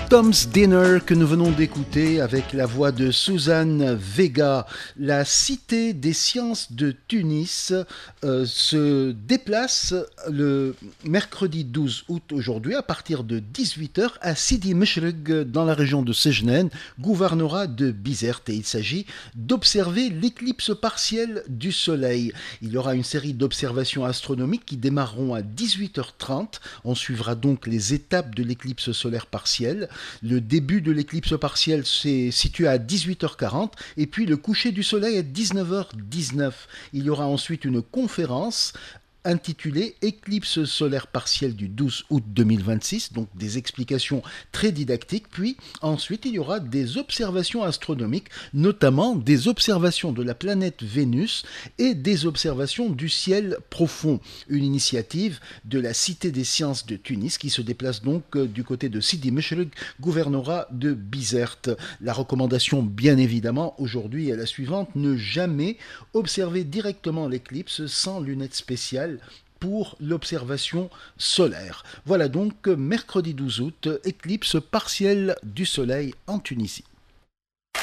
Tom's Dinner que nous venons d'écouter avec la voix de Suzanne Vega. La Cité des Sciences de Tunis se déplace le mercredi 12 août aujourd'hui à partir de 18h à Sidi Mechreg dans la région de Sejnen, gouvernorat de Bizerte. Et il s'agit d'observer l'éclipse partielle du Soleil. Il y aura une série d'observations astronomiques qui démarreront à 18h30. On suivra donc les étapes de l'éclipse solaire partielle. Le début de l'éclipse partielle s'est situé à 18h40 et puis le coucher du soleil à 19h19. Il y aura ensuite une conférence intitulé Éclipse solaire partielle du 12 août 2026, donc des explications très didactiques, puis ensuite il y aura des observations astronomiques, notamment des observations de la planète Vénus et des observations du ciel profond, une initiative de la Cité des Sciences de Tunis qui se déplace donc du côté de Sidi Mechreg, gouvernorat de Bizerte. La recommandation bien évidemment aujourd'hui est la suivante, ne jamais observer directement l'éclipse sans lunettes spéciales pour l'observation solaire. Voilà donc mercredi 12 août, éclipse partielle du soleil en Tunisie.